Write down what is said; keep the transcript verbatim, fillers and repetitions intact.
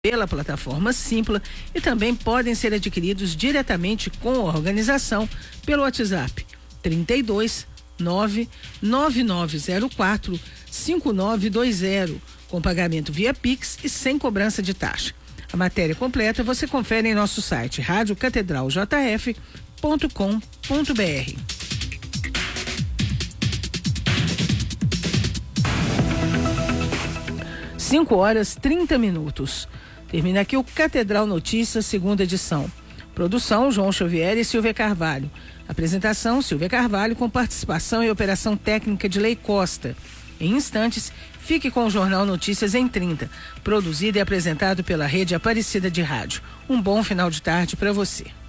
pela plataforma Simpla e também podem ser adquiridos diretamente com a organização pelo WhatsApp trinta e dois, nove nove nove zero quatro, cinco nove dois zero, com pagamento via Pix e sem cobrança de taxa. A matéria completa você confere em nosso site rádio catedral j f ponto com ponto b r. cinco horas trinta minutos. Termina aqui o Catedral Notícias, segunda edição. Produção, João Xavier e Silvia Carvalho. Apresentação, Silvia Carvalho, com participação e operação técnica de Lei Costa. Em instantes, fique com o Jornal Notícias em trinta, produzido e apresentado pela Rede Aparecida de Rádio. Um bom final de tarde para você.